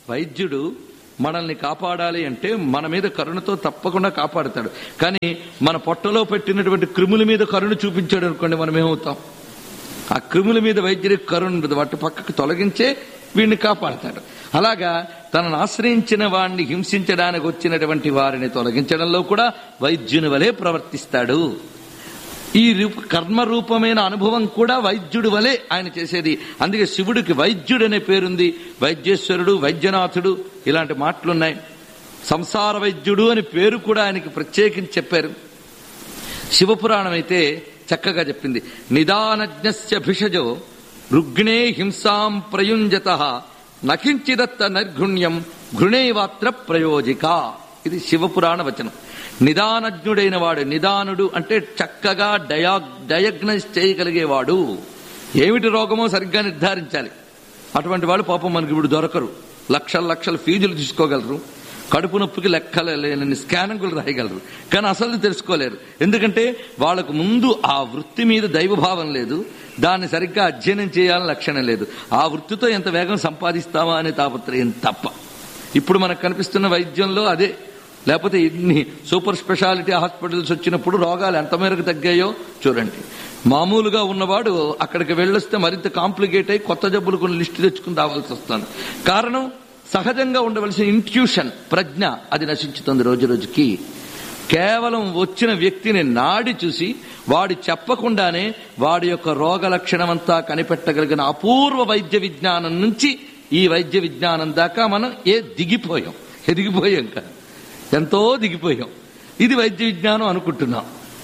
వైద్యుడు మనల్ని కాపాడాలి అంటే మన మీద కరుణతో తప్పకుండా కాపాడుతాడు. కానీ మన పొట్టలో పెట్టినటువంటి క్రిముల మీద కరుణ చూపించాడు అనుకోండి, మనం ఏమవుతాం? ఆ క్రిముల మీద వైద్యుడికి కరుణ ఉండదు, వాటి పక్కకు తొలగించే వీడిని కాపాడతాడు. అలాగా తనను ఆశ్రయించిన వాడిని హింసించడానికి వచ్చినటువంటి వారిని తొలగించడంలో కూడా వైద్యుని వలె ప్రవర్తిస్తాడు. ఈ కర్మరూపమైన అనుభవం కూడా వైద్యుడి వలె ఆయన చేసేది. అందుకే శివుడికి వైద్యుడు అనే పేరుంది. వైద్యేశ్వరుడు, వైద్యనాథుడు ఇలాంటి మాటలున్నాయి. సంసార వైద్యుడు అని పేరు కూడా ఆయనకి ప్రత్యేకించి చెప్పారు. శివపురాణం అయితే చక్కగా చెప్పింది. నిదానజ్ఞస్య భిషజో రుగ్ణే హింసాం ప్రయుంజతః నకించిదత్త నైర్ఘుణ్యం ఘృణేవాత్ర ప్రయోజిక. ఇది శివపురాణ వచనం. నిదానజ్ఞుడైన వాడు, నిదానుడు అంటే చక్కగా డయాగ్నైజ్ చేయగలిగేవాడు. ఏమిటి రోగమో సరిగ్గా నిర్ధారించాలి. అటువంటి వాళ్ళు పాపం మనకి ఇప్పుడు దొరకరు. లక్షల లక్షల ఫీజులు తీసుకోగలరు, కడుపు నొప్పికి లెక్కలేని స్కానింగులు రాయగలరు, కానీ అసలు తెలుసుకోలేరు. ఎందుకంటే వాళ్ళకు ముందు ఆ వృత్తి మీద దైవభావం లేదు, దాన్ని సరిగ్గా అధ్యయనం చేయాలని లక్షణం లేదు. ఆ వృత్తితో ఎంత వేగం సంపాదిస్తామా అనే తాపత్రయం తప్ప. ఇప్పుడు మనకు కనిపిస్తున్న వైద్యంలో అదే. లేకపోతే ఇన్ని సూపర్ స్పెషాలిటీ హాస్పిటల్స్ వచ్చినప్పుడు రోగాలు ఎంత మేరకు తగ్గాయో చూడండి. మామూలుగా ఉన్నవాడు అక్కడికి వెళ్ళొస్తే మరింత కాంప్లికేట్ అయి కొత్త జబ్బులు కొన్ని లిస్టు తెచ్చుకుని రావాల్సి వస్తుంది. కారణం సహజంగా ఉండవలసిన ఇంట్యూషన్, ప్రజ్ఞ, అది నశించుతుంది రోజు రోజుకి. కేవలం వచ్చిన వ్యక్తిని నాడి చూసి వాడి చెప్పకుండానే వాడి యొక్క రోగ లక్షణం అంతా కనిపెట్టగలిగిన అపూర్వ వైద్య విజ్ఞానం నుంచి ఈ వైద్య విజ్ఞానం దాకా మనం ఎదిగిపోయాం కాదు, ఎంతో దిగిపోయాం. ఇది వైద్య విజ్ఞానం అనుకుంటున్నాం.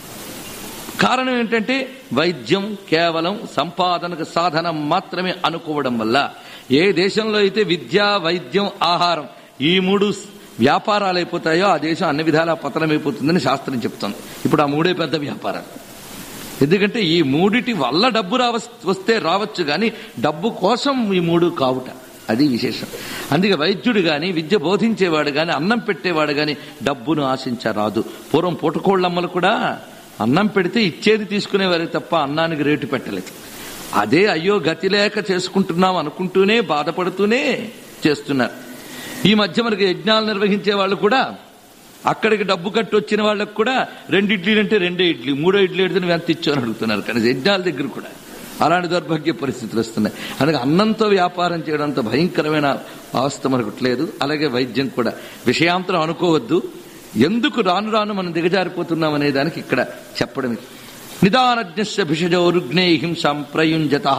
కారణం ఏంటంటే వైద్యం కేవలం సంపాదనకు సాధనం మాత్రమే అనుకోవడం వల్ల. ఏ దేశంలో అయితే విద్య, వైద్యం, ఆహారం ఈ మూడు వ్యాపారాలు అయిపోతాయో ఆ దేశం అన్ని విధాలా పతనమైపోతుందని శాస్త్రం చెప్తుంది. ఇప్పుడు ఆ మూడే పెద్ద వ్యాపారాలు. ఎందుకంటే ఈ మూడిటి వల్ల డబ్బు వస్తే రావచ్చు, కానీ డబ్బు కోసం ఈ మూడు కావుట, అది విశేషం. అందుకే వైద్యుడు గాని, విద్య బోధించేవాడు గాని, అన్నం పెట్టేవాడు గాని డబ్బును ఆశించరాదు. పూర్వం పూటకోళ్ళమ్మలు కూడా అన్నం పెడితే ఇచ్చేది తీసుకునేవారు తప్ప అన్నానికి రేటు పెట్టలేదు. అదే అయ్యో గతి లేక చేసుకుంటున్నాం అనుకుంటూనే బాధపడుతూనే చేస్తున్నారు. ఈ మధ్య మనకి యజ్ఞాలు నిర్వహించే వాళ్ళు కూడా అక్కడికి డబ్బు కట్టి వచ్చిన వాళ్ళకు కూడా 2 ఇడ్లీలు అంటే 2 ఇడ్లీ, 3 ఇడ్లీ ఎడితే నువ్వు ఎంత ఇచ్చావు అని అడుగుతున్నారు. కానీ యజ్ఞాల దగ్గర కూడా అలాంటి దౌర్భాగ్య పరిస్థితులు వస్తున్నాయి. అందుకే అన్నంతో వ్యాపారం చేయడం అంత భయంకరమైన అవస్థ మనకు లేదు. అలాగే వైద్యం కూడా విషయాంతరం అనుకోవద్దు. ఎందుకు రాను రాను మనం దిగజారిపోతున్నాం అనే దానికి ఇక్కడ చెప్పడమే. నిదానజ్ఞస్య భిషజో రుగ్ణే హింసాం ప్రయుంజతః.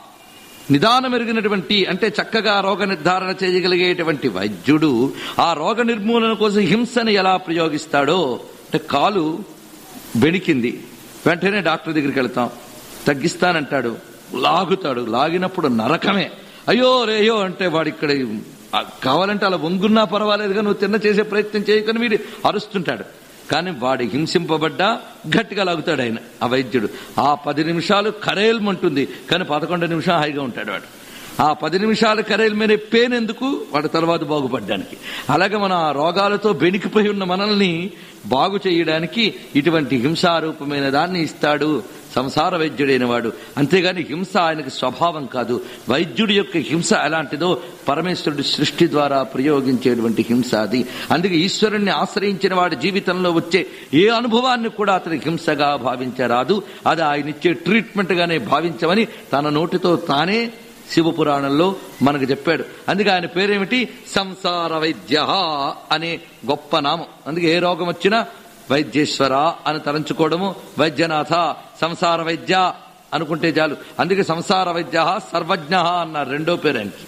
నిదానం ఎరిగినటువంటి అంటే చక్కగా రోగ నిర్ధారణ చేయగలిగేటువంటి వైద్యుడు ఆ రోగ నిర్మూలన కోసం హింసను ఎలా ప్రయోగిస్తాడో, అంటే కాలు బెణికింది, వెంటనే డాక్టర్ దగ్గరికి వెళ్తాం, తగ్గిస్తానంటాడు, లాగుతాడు, లాగినప్పుడు నరకమే. అయ్యో రేయో అంటే వాడు ఇక్కడ కావాలంటే అలా వంగున్నా పర్వాలేదుగా నువ్వు చేసే ప్రయత్నం చేయకని వీడు అరుస్తుంటాడు. కానీ వాడి హింసింపబడ్డా గట్టిగా లాగుతాడు ఆయన, ఆ వైద్యుడు. ఆ 10 నిమిషాలు కరేల్మంటుంది, కానీ 11 నిమిషాలు హాయిగా ఉంటాడు వాడు. ఆ 10 నిమిషాలు కరేల్మనే పెయిన్ ఎందుకు? వాడు తర్వాత బాగుపడ్డానికి. అలాగే మన రోగాలతో బెణికిపోయి ఉన్న మనల్ని బాగు చేయడానికి ఇటువంటి హింసారూపమైన దాన్ని ఇస్తాడు సంసార వైద్యుడైన వాడు. అంతేగాని హింస ఆయనకు స్వభావం కాదు. వైద్యుడి యొక్క హింస ఎలాంటిదో పరమేశ్వరుడు సృష్టి ద్వారా ప్రయోగించేటువంటి హింస అది. అందుకే ఈశ్వరుణ్ణి ఆశ్రయించిన వాడి జీవితంలో వచ్చే ఏ అనుభవాన్ని కూడా అతని హింసగా భావించరాదు. అది ఆయన ఇచ్చే ట్రీట్మెంట్ గానే భావించమని తన నోటితో తానే శివపురాణంలో మనకు చెప్పాడు. అందుకే ఆయన పేరేమిటి? సంసార వైద్య అనే గొప్ప నామం. అందుకే ఏ రోగం వచ్చినా వైద్యేశ్వర అని తలంచుకోవడము, వైద్యనాథ, సంసార వైద్య అనుకుంటే చాలు. అందుకే సంసార వైద్య సర్వజ్ఞ అన్నారు, రెండో పేరు ఆయనకి.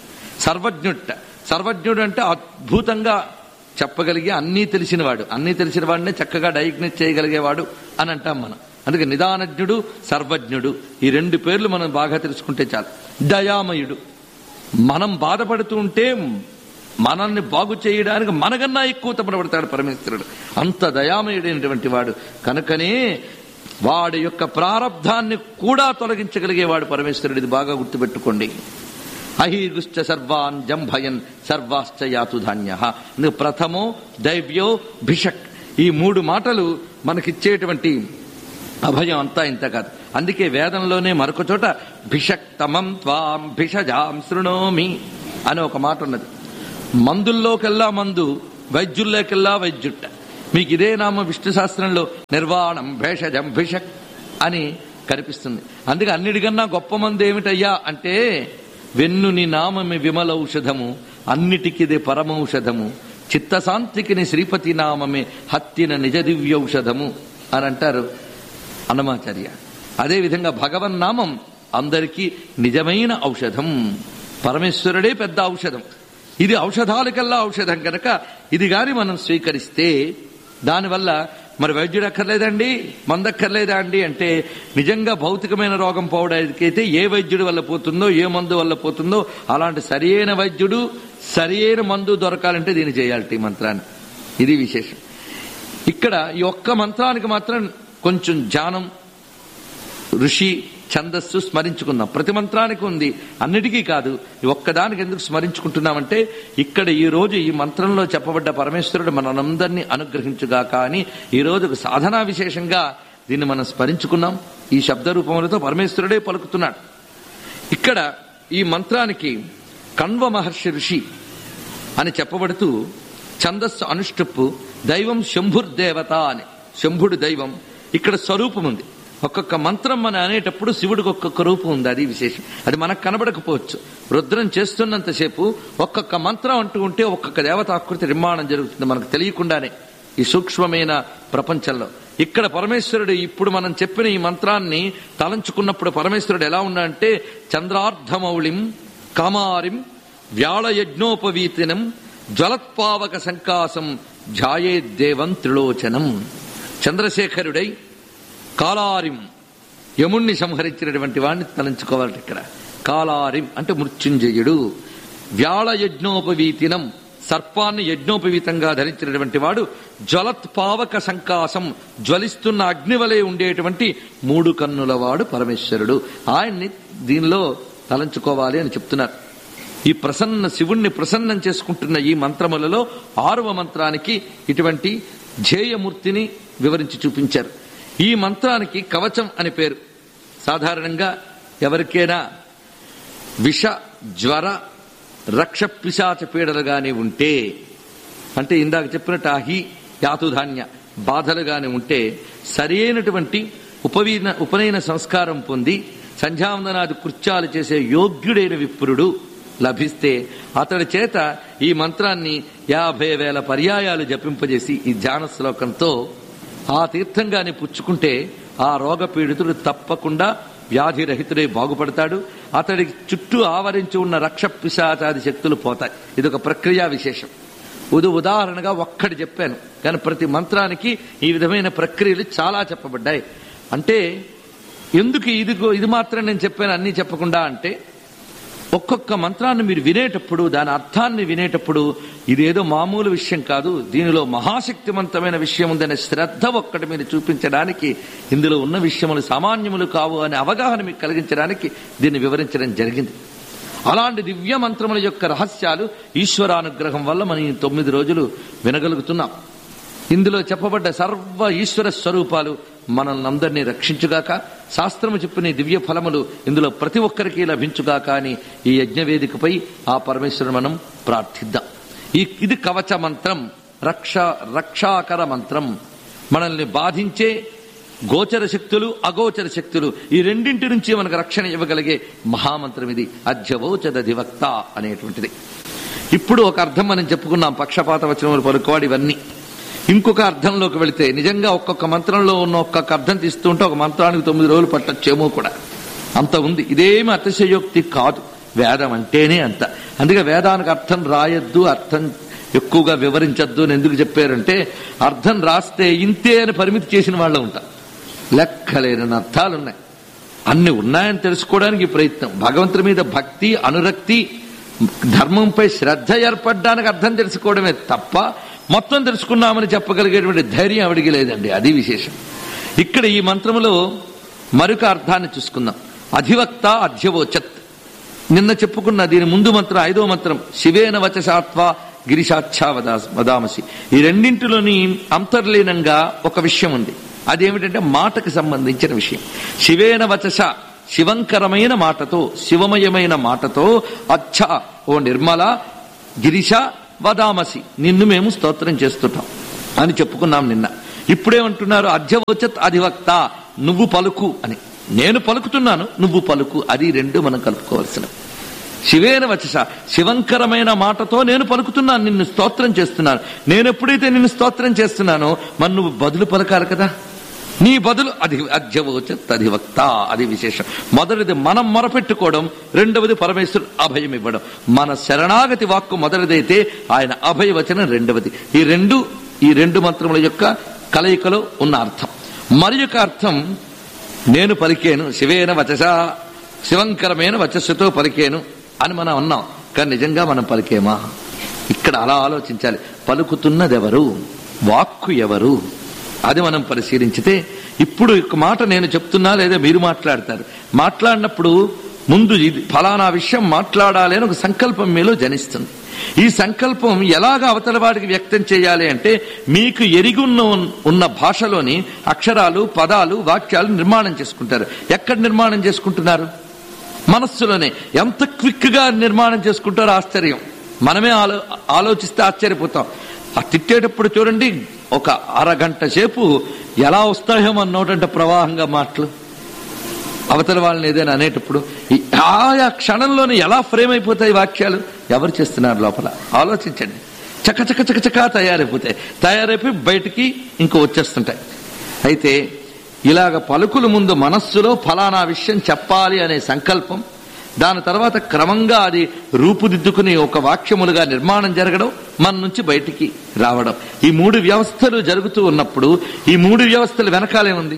సర్వజ్ఞుడు అంటే అద్భుతంగా చెప్పగలిగే అన్నీ తెలిసినవాడు. అన్నీ తెలిసిన వాడినే చక్కగా డయాగ్నోస్ చేయగలిగేవాడు అని అంటాం మనం. అందుకే నిదానజ్ఞుడు, సర్వజ్ఞుడు, ఈ 2 పేర్లు మనం బాగా తెలుసుకుంటే చాలు. దయామయుడు, మనం బాధపడుతూ ఉంటే మనల్ని బాగు చేయడానికి మనకన్నా ఎక్కువ తపనపడతాడు పరమేశ్వరుడు. అంత దయామయుడైనటువంటి వాడు కనుకనే వాడి యొక్క ప్రారబ్ధాన్ని కూడా తొలగించగలిగేవాడు పరమేశ్వరుడు. ఇది బాగా గుర్తుపెట్టుకోండి. అహీర్గుశ్చ సర్వాన్ జంభయన్ సర్వాశ్చ యాతు ధాన్య. ప్రథమో దైవ్యో భిషక్, ఈ 3 మాటలు మనకిచ్చేటువంటి అభయం అంతా ఇంత కాదు. అందుకే వేదంలోనే మరొక చోట భిషక్తమం త్వాం భిషజాం శృణోమి అనే ఒక మాట ఉన్నది. మందుల్లోకెల్లా మందు, వైద్యుల్లోకెల్లా వైద్యుట్ట. మీకు ఇదే నామ విష్ణు శాస్త్రంలో నిర్వాణం భేషజం భిషక్ అని కనిపిస్తుంది. అందుకే అన్నిటికన్నా గొప్ప మందు ఏమిటయ్యా అంటే, వెన్నుని నామమి విమలౌషధము, అన్నిటికిదే పరమౌషధము, చిత్తశాంతికిని శ్రీపతి నామమే హత్తిన నిజ దివ్యౌషధము అని అంటారు అన్నమాచార్య. అదేవిధంగా భగవన్నామం అందరికీ నిజమైన ఔషధం. పరమేశ్వరుడే పెద్ద ఔషధం. ఇది ఔషధాలకల్లా ఔషధం కనుక ఇది గాని మనం స్వీకరిస్తే దానివల్ల మరి వైద్యుడు అక్కర్లేదండి, మందక్కర్లేదా అండి అంటే, నిజంగా భౌతికమైన రోగం పోవడానికైతే ఏ వైద్యుడి వల్ల పోతుందో, ఏ మందు వల్ల పోతుందో అలాంటి సరియైన వైద్యుడు సరియైన మందు దొరకాలంటే దీన్ని చేయాలి, ఈ మంత్రాన్ని. ఇది విశేషం. ఇక్కడ ఈ ఒక్క మంత్రానికి మాత్రం కొంచెం ధ్యానం, ఋషి, ఛందస్సు స్మరించుకుందాం. ప్రతి మంత్రానికి ఉంది, అన్నిటికీ కాదు. ఈ ఒక్కదానికి ఎందుకు స్మరించుకుంటున్నామంటే, ఇక్కడ ఈ రోజు ఈ మంత్రంలో చెప్పబడ్డ పరమేశ్వరుడు మనందరినీ అనుగ్రహించుగాక అని ఈ రోజు ఒక సాధనా విశేషంగా దీన్ని మనం స్మరించుకున్నాం. ఈ శబ్ద రూపములతో పరమేశ్వరుడే పలుకుతున్నాడు. ఇక్కడ ఈ మంత్రానికి కణ్వ మహర్షి ఋషి అని చెప్పబడుతూ ఛందస్సు అనుష్టుప్పు, దైవం శంభుర్దేవత అని, శంభుడు దైవం. ఇక్కడ స్వరూపం ఉంది. ఒక్కొక్క మంత్రం మనం అనేటప్పుడు శివుడికి ఒక్కొక్క రూపం ఉంది. అది విశేషం. అది మనకు కనబడకపోవచ్చు. రుద్రం చేస్తున్నంతసేపు ఒక్కొక్క మంత్రం అంటూ ఉంటే ఒక్కొక్క దేవతాకృతి నిర్మాణం జరుగుతుంది మనకు తెలియకుండానే ఈ సూక్ష్మమైన ప్రపంచంలో. ఇక్కడ పరమేశ్వరుడు ఇప్పుడు మనం చెప్పిన ఈ మంత్రాన్ని తలంచుకున్నప్పుడు పరమేశ్వరుడు ఎలా ఉన్నాడంటే, చంద్రార్ధమౌళిం కామారిం వ్యాళయజ్ఞోపవీతినం జ్వలత్పావక సంకాసం ధ్యాయేద్దేవం త్రిలోచనం. చంద్రశేఖరుడై కాలారిం, యముణ్ణి సంహరించినటువంటి వాడిని తలంచుకోవాలి. ఇక్కడ కాలారిం అంటే మృత్యుంజయుడు. వ్యాళయజ్ఞోపవీతినం, సర్పాన్ని యజ్ఞోపవీతంగా ధరించినటువంటి వాడు. జ్వలత్పావక సంకాసం, జ్వలిస్తున్న అగ్నివలే ఉండేటువంటి 3 కన్నుల వాడు పరమేశ్వరుడు. ఆయన్ని దీనిలో తలంచుకోవాలి అని చెప్తున్నారు. ఈ ప్రసన్న శివుణ్ణి ప్రసన్నం చేసుకుంటున్న ఈ మంత్రములలో 6వ మంత్రానికి ఇటువంటి ధ్యేయమూర్తిని వివరించి చూపించారు. ఈ మంత్రానికి కవచం అని పేరు. సాధారణంగా ఎవరికైనా విష, జ్వర, రక్ష, పిశాచ పీడలుగానే ఉంటే, అంటే ఇందాక చెప్పినట్టు ఆహి యాతుధాన్య బాధలుగానే ఉంటే, సరైనటువంటి ఉపనయన సంస్కారం పొంది సంధ్యావందనాది కృత్యాలు చేసే యోగ్యుడైన విప్రుడు లభిస్తే అతడి చేత ఈ మంత్రాన్ని 50,000 పర్యాయాలు జపింపజేసి ఈ ధ్యాన శ్లోకంతో ఆ తీర్థంగానే పుచ్చుకుంటే ఆ రోగపీడితుడు తప్పకుండా వ్యాధిరహితుడై బాగుపడతాడు. అతడి చుట్టూ ఆవరించి ఉన్న రక్ష, పిశాచాది శక్తులు పోతాయి. ఇదొక ప్రక్రియా విశేషం. ఉదాహరణగా ఒక్కటి చెప్పాను, కానీ ప్రతి మంత్రానికి ఈ విధమైన ప్రక్రియలు చాలా చెప్పబడ్డాయి. అంటే ఎందుకు ఇది మాత్రం నేను చెప్పాను అన్నీ చెప్పకుండా అంటే, ఒక్కొక్క మంత్రాన్ని మీరు వినేటప్పుడు, దాని అర్థాన్ని వినేటప్పుడు ఇదేదో మామూలు విషయం కాదు, దీనిలో మహాశక్తివంతమైన విషయం ఉందనే శ్రద్ధ ఒక్కటి మీరు చూపించడానికి, ఇందులో ఉన్న విషయములు సామాన్యములు కావు అనే అవగాహన మీకు కలిగించడానికి దీన్ని వివరించడం జరిగింది. అలాంటి దివ్య మంత్రముల యొక్క రహస్యాలు ఈశ్వరానుగ్రహం వల్ల మనం ఈ 9 రోజులు వినగలుగుతున్నాం. ఇందులో చెప్పబడ్డ సర్వ ఈశ్వర స్వరూపాలు మనల్ని అందరినీ రక్షించుగాక, శాస్త్రము చెప్పిన దివ్య ఫలములు ఇందులో ప్రతి ఒక్కరికి లభించుగాక అని ఈ యజ్ఞవేదికపై ఆ పరమేశ్వరుని మనం ప్రార్థిద్దాం. ఇది కవచ మంత్రం, రక్షాకర మంత్రం. మనల్ని బాధించే గోచర శక్తులు, అగోచర శక్తులు, ఈ రెండింటి నుంచి మనకు రక్షణ ఇవ్వగలిగే మహామంత్రం ఇది. అధ్యవోచదధివక్త అనేటువంటిది. ఇప్పుడు ఒక అర్థం మనం చెప్పుకున్నాం, పక్షపాత వచనములు పలుకోవాలి ఇవన్నీ. ఇంకొక అర్థంలోకి వెళితే నిజంగా ఒక్కొక్క మంత్రంలో ఉన్న ఒక్కొక్క అర్థం తీస్తూ ఉంటే ఒక మంత్రానికి 9 రోజులు పట్టచ్చేమో కూడా, అంత ఉంది. ఇదేమి అతిశయోక్తి కాదు, వేదం అంటేనే అంత. అందుకే వేదానికి అర్థం రాయొద్దు, అర్థం ఎక్కువగా వివరించద్దు అని ఎందుకు చెప్పారంటే, అర్థం రాస్తే ఇంతే అని పరిమితి చేసిన వాళ్ళు ఉంటారు. లెక్కలేని అర్థాలున్నాయి. అన్ని ఉన్నాయని తెలుసుకోవడానికి ప్రయత్నం. భగవంతుడి మీద భక్తి, అనురక్తి, ధర్మంపై శ్రద్ధ ఏర్పడడానికి అర్థం తెలుసుకోవడమే తప్ప మొత్తం తెలుసుకున్నామని చెప్పగలిగేటువంటి ధైర్యం ఆవిడికి లేదండి. అది విశేషం. ఇక్కడ ఈ మంత్రములో మరొక అర్థాన్ని చూసుకుందాం. అధివక్త అధ్యవోచత్. నిన్న చెప్పుకున్న దీని ముందు మంత్రం 5వ మంత్రం శివేన వచసాత్వా గిరిశాచ్ఛా వదామసి. ఈ రెండింటిలోని అంతర్లీనంగా ఒక విషయం ఉంది. అదేమిటంటే మాటకు సంబంధించిన విషయం. శివేన వచస, శివంకరమైన మాటతో, శివమయమైన మాటతో, అచ్చ ఓ నిర్మల, గిరిశ వదామసి, నిన్ను మేము స్తోత్రం చేస్తుంటాం అని చెప్పుకున్నాం నిన్న. ఇప్పుడేమంటున్నారు? అధ్యవోచత్ అధివక్త, నువ్వు పలుకు అని. నేను పలుకుతున్నాను, నువ్వు పలుకు, అది రెండు మనం కలుపుకోవాల్సిన. శివేన వచస, శివంకరమైన మాటతో నేను పలుకుతున్నాను, నిన్ను స్తోత్రం చేస్తున్నాను. నేను ఎప్పుడైతే నిన్ను స్తోత్రం చేస్తున్నానో మరి నువ్వు బదులు పలకాలి కదా, నీ బదులు అధ్యవోచత్ అధివక్త, అది విశేషం. మొదటిది మనం మొరపెట్టుకోవడం, రెండవది పరమేశ్వరుడు అభయం ఇవ్వడం. మన శరణాగతి వాక్కు మొదటిదైతే ఆయన అభయవచనం రెండవది. ఈ రెండు మంత్రముల యొక్క కలయికలో ఉన్న అర్థం. మరి యొక్క అర్థం నేను పలికేను, శివేన వచస, శివంకరమైన వచస్సుతో పలికేను అని మనం అన్నాం. కానీ నిజంగా మనం పలికేమా? ఇక్కడ అలా ఆలోచించాలి. పలుకుతున్నదెవరు, వాక్కు ఎవరు, అది మనం పరిశీలించితే ఇప్పుడు ఒక మాట నేను చెప్తున్నా లేదా మీరు మాట్లాడతారు. మాట్లాడినప్పుడు ముందు ఇది ఫలానా విషయం మాట్లాడాలి అని ఒక సంకల్పం మీలో జనిస్తుంది. ఈ సంకల్పం ఎలాగ అవతల వాడికి వ్యక్తం చేయాలి అంటే మీకు ఉన్న భాషలోని అక్షరాలు, పదాలు, వాక్యాలు నిర్మాణం చేసుకుంటారు. ఎక్కడ నిర్మాణం చేసుకుంటున్నారు? మనస్సులోనే. ఎంత క్విక్ గా నిర్మాణం చేసుకుంటారో ఆశ్చర్యం. మనమే ఆలోచిస్తే ఆశ్చర్యపోతాం. ఆ తిట్టేటప్పుడు చూడండి, ఒక అరగంట సేపు ఎలా వస్తాయో మన నోటంటే ప్రవాహంగా మాటలు. అవతల వాళ్ళని ఏదైనా అనేటప్పుడు ఆయా క్షణంలోనే ఎలా ఫ్రేమ్ అయిపోతాయి వాక్యాలు. ఎవరు చేస్తున్నారు లోపల ఆలోచించండి. చకచక తయారైపోయి బయటికి ఇంకో వచ్చేస్తుంటాయి. అయితే ఇలాగ పలుకుల ముందు మనస్సులో ఫలానా విషయం చెప్పాలి అనే సంకల్పం, దాని తర్వాత క్రమంగా అది రూపుదిద్దుకుని ఒక వాక్యములుగా నిర్మాణం జరగడం, మన నుంచి బయటికి రావడం. ఈ మూడు వ్యవస్థలు జరుగుతూ ఉన్నప్పుడు ఈ మూడు వ్యవస్థలు వెనకాలేముంది?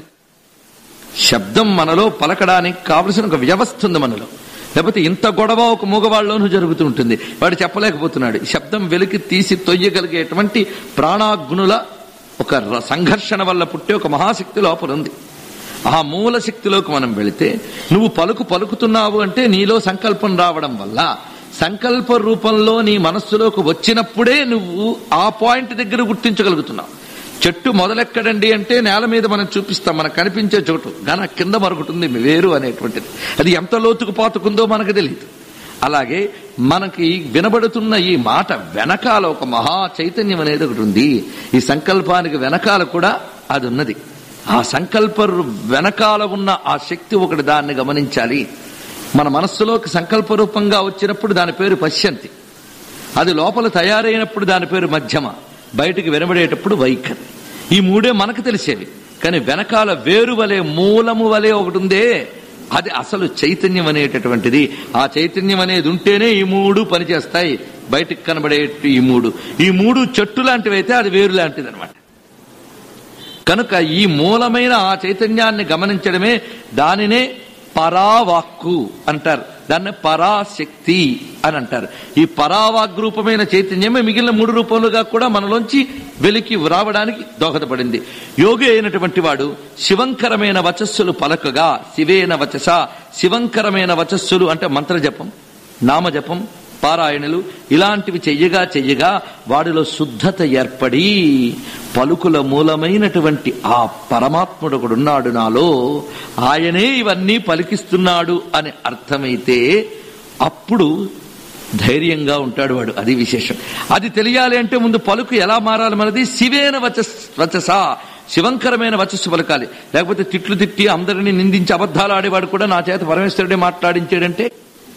శబ్దం మనలో పలకడానికి కావలసిన ఒక వ్యవస్థ ఉంది మనలో. లేకపోతే ఇంత గొడవ ఒక మూగవాళ్ళలోనూ జరుగుతూ ఉంటుంది. వాడు చెప్పలేకపోతున్నాడు. శబ్దం వెలికి తీసి తొయ్యగలిగేటువంటి ప్రాణాగ్నుల ఒక సంఘర్షణ వల్ల పుట్టే ఒక మహాశక్తి లోపల ఉంది. ఆ మూల శక్తిలోకి మనం వెళితే నువ్వు పలుకుతున్నావు అంటే నీలో సంకల్పం రావడం వల్ల, సంకల్ప రూపంలో నీ మనస్సులోకి వచ్చినప్పుడే నువ్వు ఆ పాయింట్ దగ్గర గుర్తించగలుగుతున్నావు. చెట్టు మొదలెక్కడండి అంటే నేల మీద మనం చూపిస్తాం, మనకు కనిపించే చోటు, కానీ కింద మరొకటుంది వేరు అనేటువంటిది. అది ఎంత లోతుకు పాతుకుందో మనకు తెలియదు. అలాగే మనకి వినబడుతున్న ఈ మాట వెనకాల ఒక మహా చైతన్యం అనేది ఒకటి ఉంది. ఈ సంకల్పానికి వెనకాల కూడా అది ఉన్నది. ఆ సంకల్ప వెనకాల ఉన్న ఆ శక్తి ఒకటి, దాన్ని గమనించాలి. మన మనస్సులోకి సంకల్ప రూపంగా వచ్చినప్పుడు దాని పేరు పశ్యంతి. అది లోపల తయారైనప్పుడు దాని పేరు మధ్యమ, బయటికి వినబడేటప్పుడు వైఖరి. ఈ మూడే మనకు తెలిసేవి. కానీ వెనకాల వేరు వలె, మూలము వలె ఒకటి ఉందే, అది అసలు చైతన్యం అనేటటువంటిది. ఆ చైతన్యం అనేది ఉంటేనే ఈ మూడు పనిచేస్తాయి. బయటికి కనబడే ఈ మూడు చెట్టు లాంటివి అయితే అది వేరు లాంటిది అనమాట. కనుక ఈ మూలమైన ఆ చైతన్యాన్ని గమనించడమే, దానినే పరావాక్కు అంటారు, దాన్ని పరాశక్తి అని అంటారు. ఈ పరావాగ్ రూపమైన చైతన్యమే మిగిలిన మూడు రూపములుగా కూడా మనలోంచి వెలికి రావడానికి దోహదపడింది. యోగి అయినటువంటి వాడు శివంకరమైన వచస్సులు పలకగా, శివేన వచస, శివంకరమైన వచస్సులు అంటే మంత్రజపం, నామజపం, పారాయణలు ఇలాంటివి చెయ్యగా వాడిలో శుద్ధత ఏర్పడి పలుకుల మూలమైనటువంటి ఆ పరమాత్ముడు ఒకడున్నాడు నాలో, ఆయనే ఇవన్నీ పలికిస్తున్నాడు అని అర్థమైతే అప్పుడు ధైర్యంగా ఉంటాడు వాడు. అది విశేషం. అది తెలియాలి అంటే ముందు పలుకు ఎలా మారాలి మనది? శివేన వచస, శివంకరమైన వచస్సు పలకాలి. లేకపోతే తిట్లు తిట్టి అందరినీ నిందించి అబద్ధాలు ఆడేవాడు కూడా నా చేత పరమేశ్వరుడే మాట్లాడించాడంటే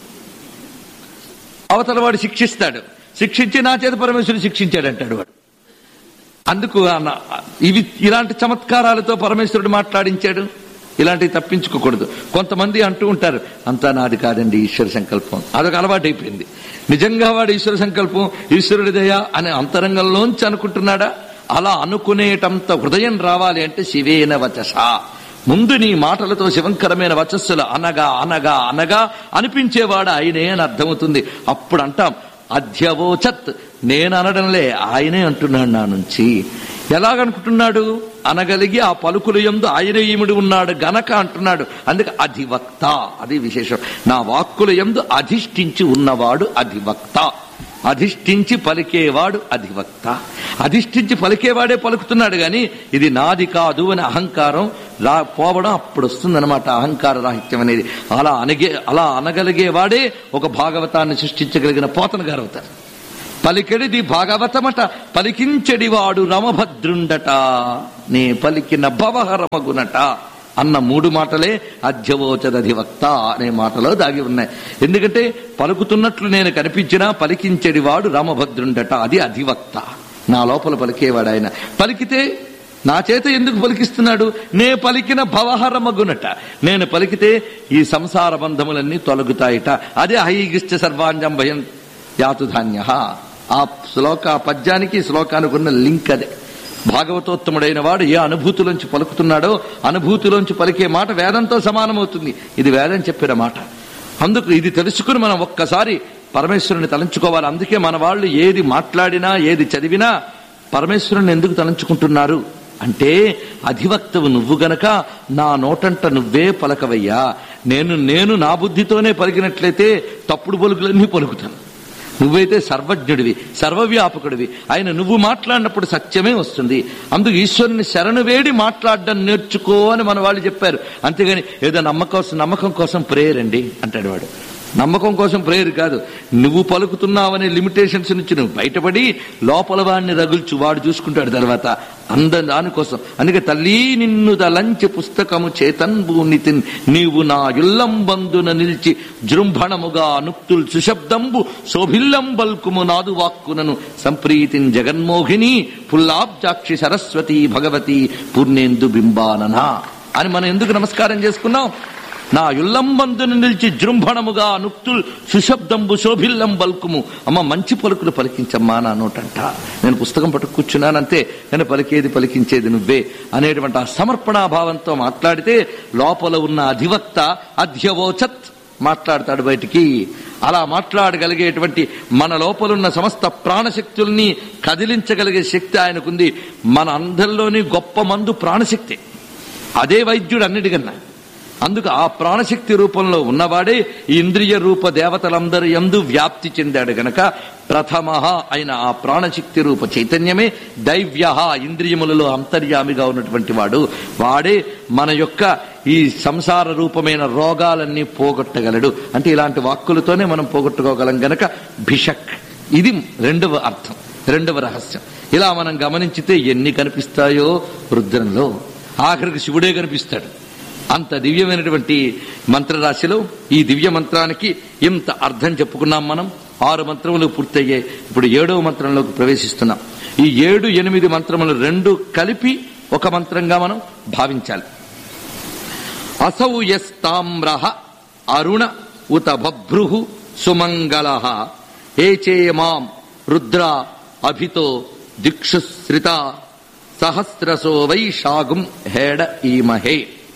అవతల వాడు శిక్షిస్తాడు. శిక్షించి నా చేత పరమేశ్వరుడు శిక్షించాడంటాడు వాడు. అందుకు ఇలాంటి చమత్కారాలతో పరమేశ్వరుడు మాట్లాడించాడు. ఇలాంటివి తప్పించుకోకూడదు. కొంతమంది అంటూ ఉంటారు, అంతా నాది కాదండి, ఈశ్వర సంకల్పం. అదొక అలవాటు అయిపోయింది. నిజంగా వాడు ఈశ్వర సంకల్పం, ఈశ్వరుడి దయ అనే అంతరంగంలోంచి అనుకుంటున్నాడా? అలా అనుకునేటంత హృదయం రావాలి అంటే శివేన వచస, ముందు నీ మాటలతో శివంకరమైన వచస్సులు అనగా అనగా అనగా అనిపించేవాడు ఆయనే అని అర్థమవుతుంది. అప్పుడు అంటాం అధ్యవోచత్, నేను అనడంలే, ఆయనే అంటున్నాడు నా నుంచి. ఎలాగనుకుంటున్నాడు? అనగలిగి ఆ పలుకుల యందు ఆయనే ఈముడు ఉన్నాడు గనక అంటున్నాడు. అందుకే అధివక్త, అది విశేషం. నా వాక్కుల యందు అధిష్ఠించి ఉన్నవాడు అధివక్త. అధిష్ఠించి పలికేవాడు అధివక్త. అధిష్ఠించి పలికేవాడే పలుకుతున్నాడు గాని ఇది నాది కాదు అని అహంకారం పోవడం అప్పుడు వస్తుందన్నమాట, అహంకార రాహిత్యం అనేది. అలా అనగలిగేవాడే ఒక భాగవతాన్ని సృష్టించగలిగిన పోతన గారు అవుతారు. పలికెడిది భాగవతమట పలికించెడివాడు రమభద్రుండట నే పలికిన భవహరమగునట అన్న 3 మాటలే అధ్యవోచదధివక్త అనే మాటలో దాగి ఉన్నాయి. ఎందుకంటే పలుకుతున్నట్లు నేను కనిపించినా పలికించెడివాడు రామభద్రుండట, అది అధివక్త, నా లోపల పలికేవాడు ఆయన. పలికితే నా చేత ఎందుకు పలికిస్తున్నాడు? నే పలికిన భవహరమగునట, నేను పలికితే ఈ సంసార బంధములన్నీ తొలగుతాయిట. అదే హైగిష్ట సర్వాంజం భయం యాతుధాన్య. ఆ పద్యానికి శ్లోకానికి ఉన్న లింక్ అదే. భాగవతోత్తముడైన వాడు ఏ అనుభూతిలోంచి పలుకుతున్నాడో అనుభూతిలోంచి పలికే మాట వేదంతో సమానమవుతుంది. ఇది వేదం చెప్పిన మాట. అందుకు ఇది తెలుసుకుని మనం ఒక్కసారి పరమేశ్వరుని తలంచుకోవాలి. అందుకే మన వాళ్ళు ఏది మాట్లాడినా ఏది చదివినా పరమేశ్వరుని ఎందుకు తలంచుకుంటున్నారు అంటే, అధివక్తవు నువ్వు గనక నా నోటంట నువ్వే పలకవయ్యా. నేను నా బుద్ధితోనే పలికినట్లయితే తప్పుడు పలుకులన్నీ పలుకుతాను. నువ్వైతే సర్వజ్ఞుడివి, సర్వవ్యాపకుడివి. ఆయన నువ్వు మాట్లాడినప్పుడు సత్యమే వస్తుంది. అందుకు ఈశ్వరుని శరణు వేడి మాట్లాడడం నేర్చుకో అని మన వాళ్ళు చెప్పారు. అంతేగాని ఏదో నమ్మకం కోసం ప్రేయర్ అండి అంటాడు వాడు. నమ్మకం కోసం ప్రేయర్ కాదు, నువ్వు పలుకుతున్నావనే లిమిటేషన్స్ నుంచి నువ్వు బయటపడి లోపల వాడిని రగుల్చు, వాడు చూసుకుంటాడు తర్వాత. దానికోసం. అందుకే తల్లి నిన్ను దలంచి పుస్తకము చేతన్భూనితి నీవు నా యుల్లంబందున నిలిచి జృంభణముగా నుక్తుల్ సుశబ్దంబు శోభిల్లం బల్కుము నాదు వాక్కునను సంప్రీతిన్ జగన్మోహిని పుల్లాబ్జాక్షి సరస్వతి భగవతి పూర్ణేందు బింబానన అని మనం ఎందుకు నమస్కారం చేసుకున్నాం? నా యుల్లంబందును నిలిచి జృంభణముగా నుక్తుల్ సుశబ్దంబు శోభిల్లం బల్కుము. అమ్మ మంచి పలుకులు పలికించమ్మా నా నోటంట. నేను పుస్తకం పట్టు కూర్చున్నానంతే, నేను పలికించేది నువ్వే అనేటువంటి ఆ సమర్పణాభావంతో మాట్లాడితే లోపల ఉన్న అధివక్త అధ్యవోచత్ మాట్లాడతాడు బయటికి. అలా మాట్లాడగలిగేటువంటి మన లోపలున్న సమస్త ప్రాణశక్తుల్ని కదిలించగలిగే శక్తి ఆయనకుంది. మన అందరిలోని గొప్ప మందు ప్రాణశక్తి. అదే వైద్యుడు అన్నిటికన్నా. అందుకు ఆ ప్రాణశక్తి రూపంలో ఉన్నవాడే ఈ ఇంద్రియ రూప దేవతలందరి యందు వ్యాప్తి చెందాడు గనక ప్రథమ అయిన ఆ ప్రాణశక్తి రూప చైతన్యమే దైవ్య, ఇంద్రియములలో అంతర్యామిగా ఉన్నటువంటి వాడు. వాడే మన యొక్క ఈ సంసార రూపమైన రోగాలన్నీ పోగొట్టగలడు. అంటే ఇలాంటి వాక్కులతోనే మనం పోగొట్టుకోగలం గనక భిషక్. ఇది 2వ అర్థం, 2వ రహస్యం. ఇలా మనం గమనించితే ఎన్ని కనిపిస్తాయో రుద్రంలో. ఆఖరికి శివుడే కనిపిస్తాడు. అంత దివ్యమైనటువంటి మంత్రరాశిలో ఈ దివ్య మంత్రానికి ఇంత అర్థం చెప్పుకున్నాం మనం. 6 మంత్రములు పూర్తయ్యాయి. ఇప్పుడు 7వ మంత్రంలోకి ప్రవేశిస్తున్నాం. ఈ 7, 8 మంత్రములు 2 కలిపి ఒక మంత్రంగా మనం భావించాలి. అసౌ యస్తామ్రః అరుణ ఉత బభ్రుః సుమంగళః ఏచేమాం రుద్ర అభితో దిక్షుశ్రిత సహస్రసో వైశాగుం హేడ ఈమహే.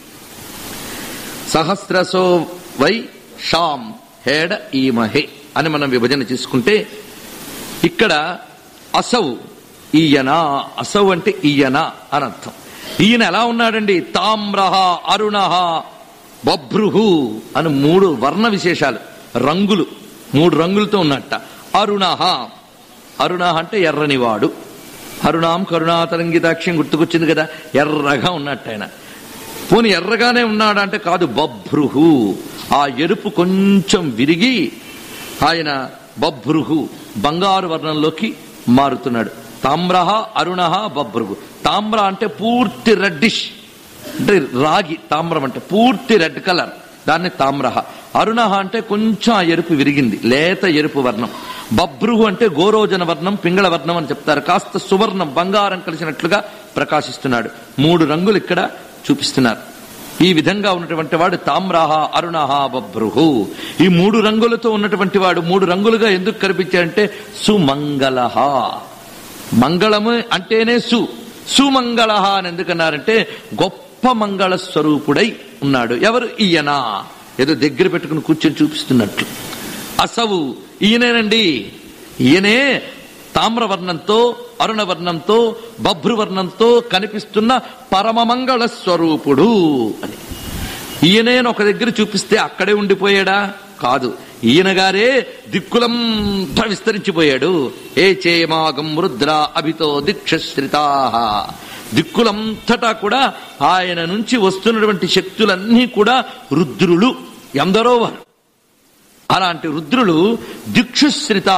సహస్రసో వై షాం హేడ ఈమహే అని మనం విభజన చేసుకుంటే ఇక్కడ అసౌ ఈయన, అసౌ అంటే ఈయన అని అర్థం. ఈయన ఎలా ఉన్నాడండి? తామ్రః అరుణః బభ్రుః అని 3 వర్ణ విశేషాలు, రంగులు, 3 రంగులతో ఉన్నట్ట. అరుణః, అరుణః అంటే ఎర్రనివాడు. అరుణాం కరుణాతరంగితాక్ష్యం గుర్తుకొచ్చింది కదా, ఎర్రగా ఉన్నట్టు ఆయన. పోని ఎర్రగానే ఉన్నాడంటే కాదు, బభ్రుః. ఆ ఎరుపు కొంచెం విరిగి ఆయన బభ్రుః బంగారు వర్ణంలోకి మారుతున్నాడు. తామ్రః అరుణః బభ్రుః. తామ్ర అంటే పూర్తి రెడ్డిష్, అంటే రాగి. తామ్రం అంటే పూర్తి రెడ్ కలర్, దాన్ని తామ్రః. అరుణః అంటే కొంచెం ఆ ఎరుపు విరిగింది, లేత ఎరుపు వర్ణం. బభ్రుః అంటే గోరోజన వర్ణం, పింగళ వర్ణం అని చెప్తారు. కాస్త సువర్ణం, బంగారం కలిసినట్లుగా ప్రకాశిస్తున్నాడు. 3 రంగులు ఇక్కడ చూపిస్తున్నారు. ఈ విధంగా ఉన్నటువంటి వాడు తామ్రః అరుణః బభ్రుః. ఈ 3 రంగులతో ఉన్నటువంటి వాడు 3 రంగులుగా ఎందుకు కనిపించాడంటే సుమంగళః. మంగళము అంటేనే సుమంగళః అని ఎందుకన్నారంటే గొప్ప మంగళ స్వరూపుడై ఉన్నాడు. ఎవరు? ఈయన. ఏదో దగ్గర పెట్టుకుని కూర్చొని చూపిస్తున్నట్లు. అసవు ఈయనేనండి. ఈయనే తామ్రవర్ణంతో, అరుణవర్ణంతో, బభ్రువర్ణంతో కనిపిస్తున్న పరమమంగళ స్వరూపుడు అని. ఈయనేను ఒక దగ్గర చూపిస్తే అక్కడే ఉండిపోయాడా? కాదు, ఈయన గారే దిక్కులంతా విస్తరించిపోయాడు. ఏ చేమాగం రుద్ర అభితో దిక్షశ్రితా. దిక్కులంతటా కూడా ఆయన నుంచి వస్తున్నటువంటి శక్తులన్నీ కూడా రుద్రులు, ఎందరో వారు. అలాంటి రుద్రులు దిక్షుశ్రిత,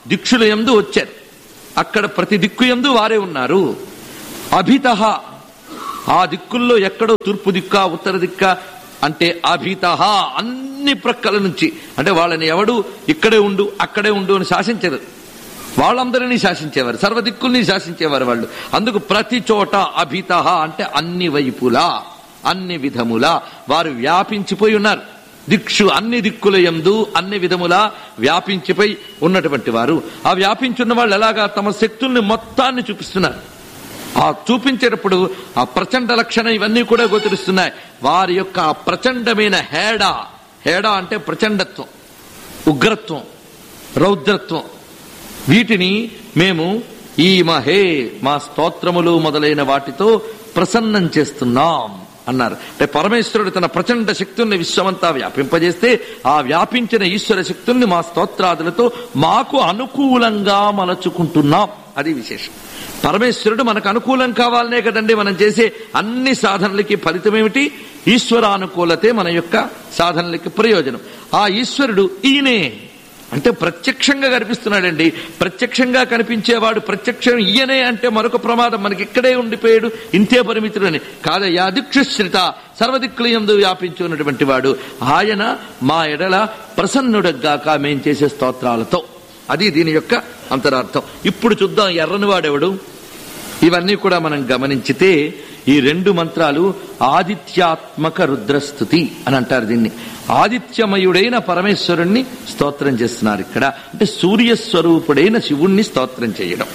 దిక్షుల యందు వచ్చారు. అక్కడ ప్రతి దిక్కు యందు వారే ఉన్నారు. అభితః ఆ దిక్కుల్లో ఎక్కడో తూర్పు దిక్క ఉత్తర దిక్క అంటే అభితః అన్ని ప్రక్కల నుంచి, అంటే వాళ్ళని ఎవడు ఇక్కడే ఉండు అక్కడే ఉండు అని శాసించరు, వాళ్ళందరినీ శాసించేవారు, సర్వదిక్కుల్ని శాసించేవారు వాళ్ళు. అందుకు ప్రతి చోట అభితః అంటే అన్ని వైపులా అన్ని విధములా వారు వ్యాపించిపోయి ఉన్నారు. దిక్షు అన్ని దిక్కుల యందు అన్ని విధములా వ్యాపించిపోయి ఉన్నటువంటి వారు. ఆ వ్యాపించున్న వాళ్ళు ఎలాగా తమ శక్తుల్ని మొత్తాన్ని చూపిస్తున్నారు. ఆ చూపించేటప్పుడు ఆ ప్రచండ లక్షణం ఇవన్నీ కూడా గోచరిస్తున్నాయి. వారి యొక్క ప్రచండమైన హేడా అంటే ప్రచండత్వం, ఉగ్రత్వం, రౌద్రత్వం, వీటిని మేము ఈ మా స్తోత్రములు మొదలైన వాటితో ప్రసన్నం చేస్తున్నాం అన్నారు. అంటే పరమేశ్వరుడు తన ప్రచండ శక్తుల్ని విశ్వమంతా వ్యాపింపజేస్తే ఆ వ్యాపించిన ఈశ్వర శక్తుల్ని మా స్తోత్రాదులతో మాకు అనుకూలంగా మలచుకుంటున్నాం. అది విశేషం. పరమేశ్వరుడు మనకు అనుకూలం కావాలనే కదండి మనం చేసే అన్ని సాధనలకి ఫలితమేమిటి? ఈశ్వరానుకూలతే మన యొక్క సాధనలకి ప్రయోజనం. ఆ ఈశ్వరుడు ఈయనే అంటే ప్రత్యక్షంగా కనిపిస్తున్నాడండి. ప్రత్యక్షంగా కనిపించేవాడు ప్రత్యక్షం ఈయనే అంటే మరొక ప్రమాదం, మనకి ఇక్కడే ఉండిపోయాడు, ఇంతే పరిమితులని కాదయ్యా. దిక్షుశ్రిత సర్వదిక్కులందు వ్యాపించి ఉన్నటువంటి వాడు ఆయన మా ఎడల ప్రసన్నుడగ్గాక మేం చేసే స్తోత్రాలతో. అది దీని యొక్క అంతరార్థం. ఇప్పుడు చూద్దాం ఎర్రని వాడెవడు. ఇవన్నీ కూడా మనం గమనించితే ఈ రెండు మంత్రాలు ఆదిత్యాత్మక రుద్రస్తుతి అని అంటారు. దీన్ని ఆదిత్యమయుడైన పరమేశ్వరుణ్ణి స్తోత్రం చేస్తున్నారు ఇక్కడ. అంటే సూర్యస్వరూపుడైన శివుణ్ణి స్తోత్రం చేయడం.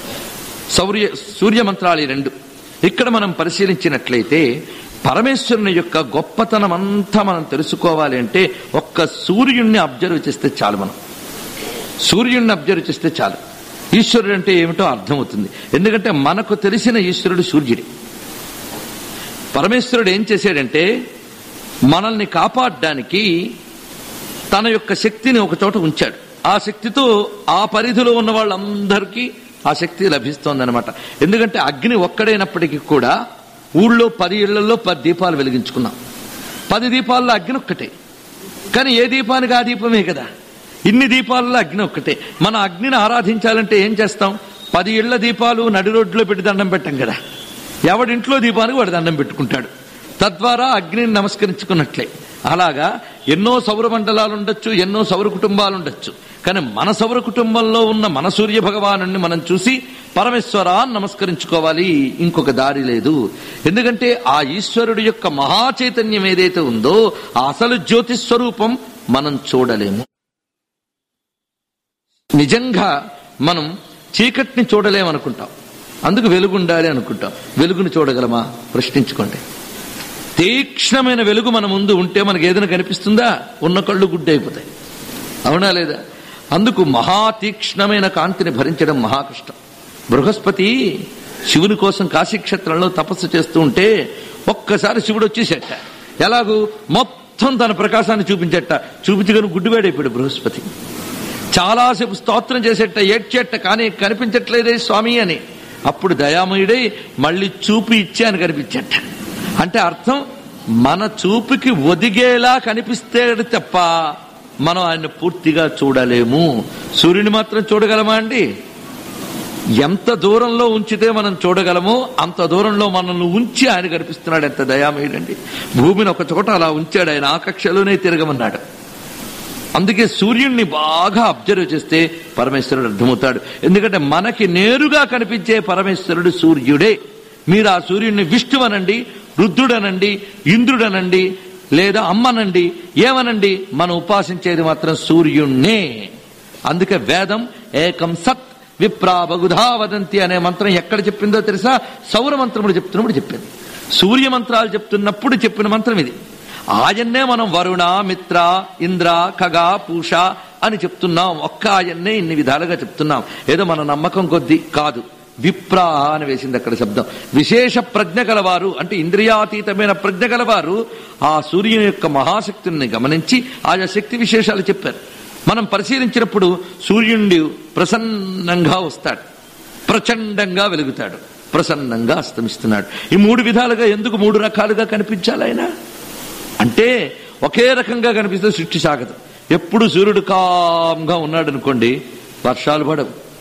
సూర్య మంత్రాలు ఈ రెండు. ఇక్కడ మనం పరిశీలించినట్లయితే పరమేశ్వరుని యొక్క గొప్పతనం అంతా మనం తెలుసుకోవాలి అంటే ఒక్క సూర్యుణ్ణి అబ్జర్వ్ చేస్తే చాలు. మనం సూర్యుడిని అబ్జర్వ్ చేస్తే చాలు ఈశ్వరుడు అంటే ఏమిటో అర్థమవుతుంది. ఎందుకంటే మనకు తెలిసిన ఈశ్వరుడు సూర్యుడి. పరమేశ్వరుడు ఏం చేశాడంటే మనల్ని కాపాడడానికి తన యొక్క శక్తిని ఒక చోట ఉంచాడు. ఆ శక్తితో ఆ పరిధిలో ఉన్న వాళ్ళందరికీ ఆ శక్తి లభిస్తోందనమాట. ఎందుకంటే అగ్ని ఒక్కడైనప్పటికీ కూడా ఊళ్ళో 10 ఇళ్లలో 10 దీపాలు వెలిగించుకున్నాం. 10 దీపాల్లో అగ్ని ఒక్కటే, కానీ ఏ దీపానికి ఆ దీపమే కదా. ఇన్ని దీపాలలో అగ్ని ఒక్కటే. మన అగ్నిని ఆరాధించాలంటే ఏం చేస్తాం? 10 ఇళ్ల దీపాలు నడి రోడ్లో పెట్టి దండం పెట్టాం కదా. ఎవడింట్లో దీపానికి వాడు దండం పెట్టుకుంటాడు, తద్వారా అగ్నిని నమస్కరించుకున్నట్లే. అలాగా ఎన్నో సౌర మండలాలు ఉండొచ్చు, ఎన్నో సౌర కుటుంబాలు ఉండొచ్చు, కానీ మన సౌర కుటుంబంలో ఉన్న మన సూర్య భగవాను మనం చూసి పరమేశ్వరాన్ని నమస్కరించుకోవాలి. ఇంకొక దారి లేదు. ఎందుకంటే ఆ ఈశ్వరుడు యొక్క మహాచైతన్యం ఏదైతే ఉందో ఆ అసలు జ్యోతిస్వరూపం మనం చూడలేము. నిజంగా మనం చీకటిని చూడలేమనుకుంటాం, అందుకు వెలుగుండాలి అనుకుంటాం. వెలుగుని చూడగలమా? ప్రశ్నించుకోండి. తీక్ష్ణమైన వెలుగు మన ముందు ఉంటే మనకు ఏదైనా కనిపిస్తుందా? ఉన్న కళ్ళు గుడ్డైపోతాయి, అవునా లేదా? అందుకు మహాతీక్ష్ణమైన కాంతిని భరించడం మహా కష్టం. బృహస్పతి శివుని కోసం కాశీక్షేత్రంలో తపస్సు చేస్తూ ఉంటే ఒక్కసారి శివుడు వచ్చేసేట. ఎలాగూ మొత్తం తన ప్రకాశాన్ని చూపించేట. చూపించగానే గుడ్డివాడైపోయాడు బృహస్పతి. చాలాసేపు స్తోత్రం చేసేట, ఏడ్చేట, కానీ కనిపించట్లేదే స్వామి అని. అప్పుడు దయామయుడై మళ్ళీ చూపు ఇచ్చాను కనిపించట. అంటే అర్థం మన చూపుకి ఒదిగేలా కనిపిస్తాడు తప్ప మనం ఆయన పూర్తిగా చూడలేము. సూర్యుని మాత్రం చూడగలమా అండి? ఎంత దూరంలో ఉంచితే మనం చూడగలమో అంత దూరంలో మనల్ని ఉంచి ఆయన కనిపిస్తున్నాడు. ఎంత దయామయుడండి. భూమిని ఒక చోట అలా ఉంచాడు ఆయన, ఆ కక్షలోనే తిరగమన్నాడు. అందుకే సూర్యుడిని బాగా అబ్జర్వ్ చేస్తే పరమేశ్వరుడు అర్థమవుతాడు. ఎందుకంటే మనకి నేరుగా కనిపించే పరమేశ్వరుడు సూర్యుడే. మీరు ఆ సూర్యుడిని విష్ణువనండి, రుద్రుడనండి, ఇంద్రుడనండి, లేదా అమ్మనండి, ఏమనండి, మనం ఉపాసించేది మాత్రం సూర్యుణ్ణే. అందుకే వేదం ఏకం సత్ విప్రా బహుధా వదంతి అనే మంత్రం ఎక్కడ చెప్పిందో తెలుసా? సౌర మంత్రములు చెప్తున్నప్పుడు చెప్పింది. సూర్య మంత్రాలు చెప్తున్నప్పుడు చెప్పిన మంత్రం ఇది. ఆయన్నే మనం వరుణ, మిత్ర, ఇంద్ర, ఖగ, పూష అని చెప్తున్నాం. ఒక్క ఆయన్నే ఇన్ని విధాలుగా చెప్తున్నాం. ఏదో మన నమ్మకం కొద్దీ కాదు. విప్రా అని వేసింది అక్కడ శబ్దం. విశేష ప్రజ్ఞ గలవారు అంటే ఇంద్రియాతీతమైన ప్రజ్ఞ గలవారు ఆ సూర్యుని యొక్క మహాశక్తిని గమనించి ఆయా శక్తి విశేషాలు చెప్పారు. మనం పరిశీలించినప్పుడు సూర్యుడు ప్రసన్నంగా వస్తాడు, ప్రచండంగా వెలుగుతాడు, ప్రసన్నంగా అస్తమిస్తున్నాడు. ఈ 3 విధాలుగా ఎందుకు 3 రకాలుగా కనిపించాలి ఆయన అంటే? ఒకే రకంగా కనిపిస్తే సృష్టి సాగదు. ఎప్పుడు సూర్యుడు కామ్గా ఉన్నాడు అనుకోండి, వర్షాలు పడవు,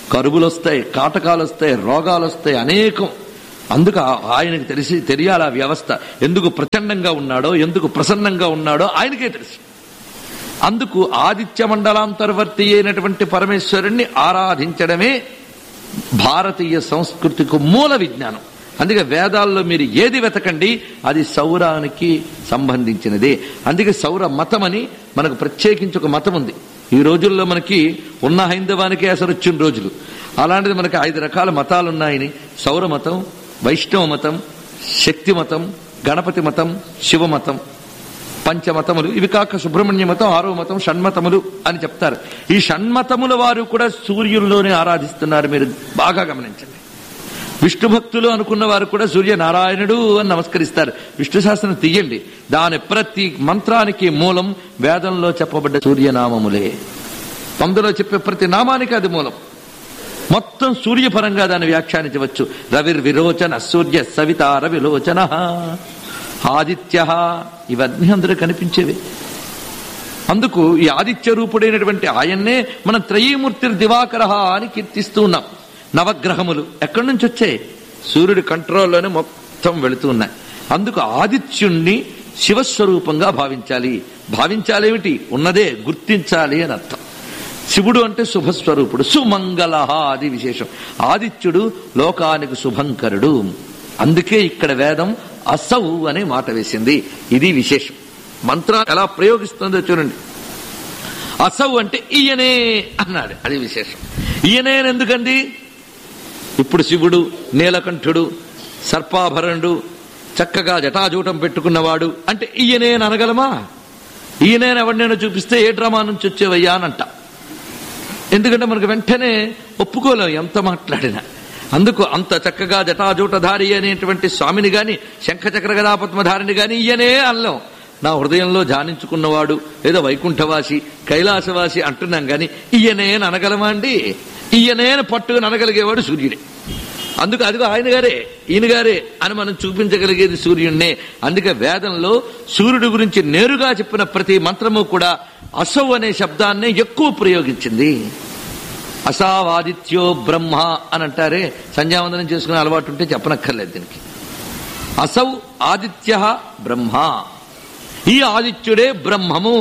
కరువులు వస్తాయి, కాటకాలు వస్తాయి, రోగాలు వస్తాయి, అనేకం. అందుకు ఆయనకు తెలియాలి ఆ వ్యవస్థ ఎందుకు ప్రచండంగా ఉన్నాడో, ఎందుకు ప్రసన్నంగా ఉన్నాడో ఆయనకే తెలుసు. అందుకు ఆదిత్య మండలాంతర్వర్తి అయినటువంటి పరమేశ్వరుణ్ణి ఆరాధించడమే భారతీయ సంస్కృతికి మూల విజ్ఞానం. అందుకే వేదాల్లో మీరు ఏది వెతకండి అది సౌరానికి సంబంధించినదే. అందుకే సౌర మతం అని మనకు ప్రత్యేకించి ఒక మతం ఉంది. ఈ రోజుల్లో మనకి ఉన్న హైందవానికే అసలు వచ్చిన రోజులు. అలాంటిది మనకి 5 రకాల మతాలు ఉన్నాయని, సౌర మతం, వైష్ణవ మతం, శక్తి మతం, గణపతి మతం, శివ మతం, పంచమతములు. ఇవి కాక సుబ్రహ్మణ్య మతం, 6వ మతం, షణ్మతములు అని చెప్తారు. ఈ షణ్మతముల వారు కూడా సూర్యుల్లోనే ఆరాధిస్తున్నారు. మీరు బాగా గమనించండి. విష్ణు భక్తులు అనుకున్న వారు కూడా సూర్యనారాయణుడు అని నమస్కరిస్తారు. విష్ణు శాస్త్రం తీయండి, దాని ప్రతి మంత్రానికి మూలం వేదంలో చెప్పబడ్డ సూర్యనామములే. అందులో చెప్పే ప్రతి నామానికి అది మూలం. మొత్తం సూర్యపరంగా దాన్ని వ్యాఖ్యానించవచ్చు. రవిర్విరోచన సూర్య సవిత రవిలోచన ఆదిత్య, ఇవన్నీ అందరూ కనిపించేవి. అందుకు ఈ ఆదిత్య రూపుడైనటువంటి ఆయన్నే మనం త్రయీమూర్తి దివాకర అని కీర్తిస్తూ ఉన్నాం. నవగ్రహములు ఎక్కడి నుంచి వచ్చాయి? సూర్యుడి కంట్రోల్లోనే మొత్తం వెళుతూ ఉన్నాయి. అందుకు ఆదిత్యుణ్ణి శివస్వరూపంగా భావించాలి. భావించాలేమిటి? ఉన్నదే గుర్తించాలి అని అర్థం. శివుడు అంటే శుభస్వరూపుడు, సుమంగళ, అది విశేషం. ఆదిత్యుడు లోకానికి శుభంకరుడు. అందుకే ఇక్కడ వేదం అసౌ అనే మాట వేసింది. ఇది విశేషం. మంత్రం ఎలా ప్రయోగిస్తుందో చూడండి. అసౌ అంటే ఈయనే అన్నాడు, అది విశేషం. ఈయనే ఎందుకండి? ఇప్పుడు శివుడు, నీలకంఠుడు, సర్పాభరణుడు, చక్కగా జటాజూటం పెట్టుకున్నవాడు అంటే ఈయనే అనగలమా? ఈయనే ఎవరినైనా చూపిస్తే ఏ డ్రామా నుంచి వచ్చేవయ్యా అని అంట. ఎందుకంటే మనకు వెంటనే ఒప్పుకోలేం ఎంత మాట్లాడినా. అందుకు అంత చక్కగా జటాజూటధారి అనేటువంటి స్వామిని గాని, శంఖచక్ర గదాపద్మధారిని గాని ఈయనే అనలేం. నా హృదయంలో ధ్యానించుకున్నవాడు, ఏదో వైకుంఠవాసి, కైలాసవాసి అంటున్నాం గాని ఈయనే అనగలమా అండి? ఈయనే పట్టుకుని అనగలిగేవాడు సూర్యుడే. అందుకు అదిగో ఆయన గారే, ఈయన గారే అని మనం చూపించగలిగేది సూర్యుడినే. అందుకే వేదంలో సూర్యుడి గురించి నేరుగా చెప్పిన ప్రతి మంత్రము కూడా అసౌ అనే శబ్దాన్నే ఎక్కువ ప్రయోగించింది. అసావాదిత్యో బ్రహ్మ అని అంటారే, సంధ్యావందనం చేసుకునే అలవాటు ఉంటే చెప్పనక్కర్లేదు దీనికి. అసౌ ఆదిత్య బ్రహ్మ, ఈ ఆదిత్యుడే బ్రహ్మము.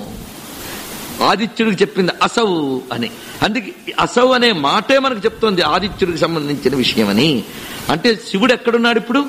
ఆదిత్యుడికి చెప్పింది అసౌ అని. అందుకే అసౌ అనే మాటే మనకు చెప్తోంది ఆదిత్యుడికి సంబంధించిన విషయమని. అంటే శివుడు ఎక్కడున్నాడు ఇప్పుడు?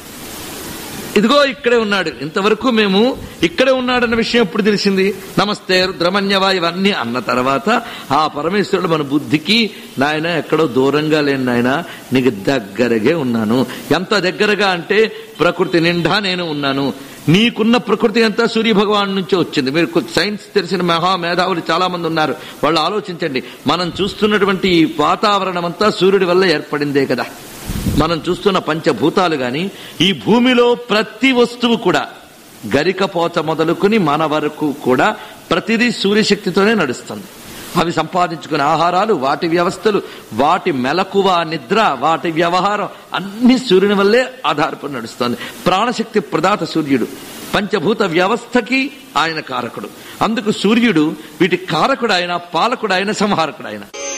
ఇదిగో ఇక్కడే ఉన్నాడు. ఇంతవరకు మేము ఇక్కడే ఉన్నాడన్న విషయం ఎప్పుడు తెలిసింది? నమస్తే రుద్రమన్యవా ఇవన్నీ అన్న తర్వాత ఆ పరమేశ్వరుడు మన బుద్ధికి, నాయన ఎక్కడో దూరంగా లేని నాయన, నీకు దగ్గరగే ఉన్నాను. ఎంత దగ్గరగా అంటే ప్రకృతి నిండా నేను ఉన్నాను. నీకున్న ప్రకృతి అంతా సూర్య భగవాన్ నుంచే వచ్చింది. మీరు సైన్స్ తెలిసిన మహామేధావులు చాలా మంది ఉన్నారు. వాళ్ళు ఆలోచించండి, మనం చూస్తున్నటువంటి ఈ వాతావరణం అంతా సూర్యుడి వల్ల ఏర్పడిందే కదా. మనం చూస్తున్న పంచభూతాలు గాని, ఈ భూమిలో ప్రతి వస్తువు కూడా, గరికపోత మొదలుకుని మన వరకు కూడా ప్రతిదీ సూర్యశక్తితోనే నడుస్తుంది. అవి సంపాదించుకునే ఆహారాలు, వాటి వ్యవస్థలు, వాటి మెలకువ, నిద్ర, వాటి వ్యవహారం అన్ని సూర్యుని వల్లే ఆధారపడి నడుస్తుంది. ప్రాణశక్తి ప్రదాత సూర్యుడు. పంచభూత వ్యవస్థకి ఆయన కారకుడు. అందుకు సూర్యుడు వీటి కారకుడు ఆయన, పాలకుడు ఆయన, సంహారకుడు ఆయన.